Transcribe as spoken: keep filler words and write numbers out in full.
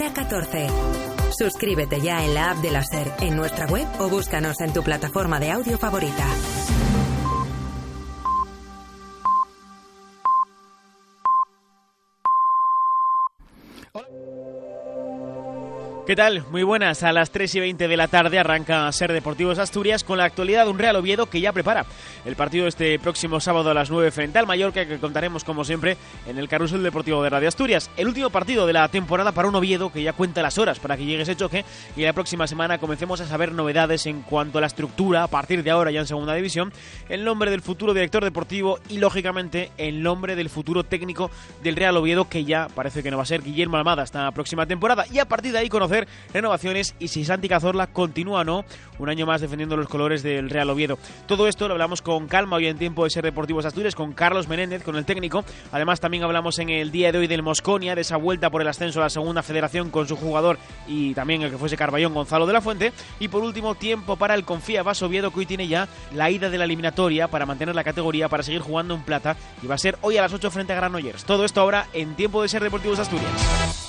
día catorce. Suscríbete ya en la app de la SER, en nuestra web o búscanos en tu plataforma de audio favorita. ¿Qué tal? Muy buenas. A las tres y veinte de la tarde arranca SER Deportivos Asturias con la actualidad de un Real Oviedo que ya prepara el partido este próximo sábado a las nueve frente al Mallorca, que contaremos como siempre en el Carrusel Deportivo de Radio Asturias. El último partido de la temporada para un Oviedo que ya cuenta las horas para que llegue ese choque y la próxima semana comencemos a saber novedades en cuanto a la estructura a partir de ahora ya en Segunda División, el nombre del futuro director deportivo y lógicamente el nombre del futuro técnico del Real Oviedo, que ya parece que no va a ser Guillermo Almada esta próxima temporada, y a partir de ahí conocer renovaciones y si Santi Cazorla continúa o no un año más defendiendo los colores del Real Oviedo. Todo esto lo hablamos con calma hoy en tiempo de SER Deportivos Asturias con Carlos Menéndez, con el técnico. Además también hablamos en el día de hoy del Mosconia, de esa vuelta por el ascenso a la segunda federación con su jugador y también el que fuese Carballón, Gonzalo de la Fuente. Y por último, tiempo para el Confía Vas Oviedo, que hoy tiene ya la ida de la eliminatoria para mantener la categoría, para seguir jugando en plata, y va a ser hoy a las ocho frente a Granollers. Todo esto ahora en tiempo de SER Deportivos Asturias.